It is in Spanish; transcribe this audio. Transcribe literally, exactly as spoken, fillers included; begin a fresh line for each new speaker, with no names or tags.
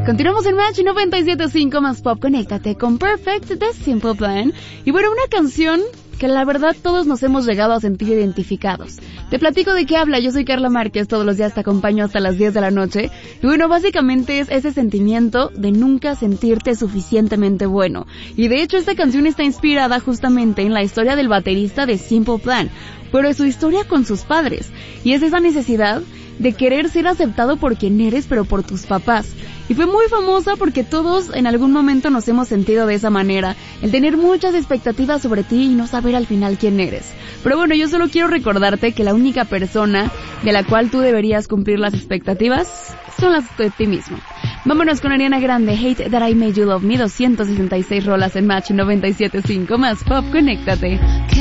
Continuamos en Match noventa y siete punto cinco más Pop. Conéctate con Perfect de Simple Plan. Y bueno, una canción que la verdad todos nos hemos llegado a sentir identificados. Te platico de qué habla. Yo soy Carla Márquez, todos los días te acompaño hasta las diez de la noche. Y bueno, básicamente es ese sentimiento de nunca sentirte suficientemente bueno. Y de hecho esta canción está inspirada justamente en la historia del baterista de Simple Plan, pero es su historia con sus padres. Y es esa necesidad de querer ser aceptado por quien eres, pero por tus papás. Y fue muy famosa porque todos en algún momento nos hemos sentido de esa manera, el tener muchas expectativas sobre ti y no saber al final quién eres. Pero bueno, yo solo quiero recordarte que la única persona de la cual tú deberías cumplir las expectativas son las de ti mismo. Vámonos con Ariana Grande, Hate That I Made You Love Me, doscientas sesenta y seis rolas en Match noventa y siete punto cinco más Pop. Conéctate.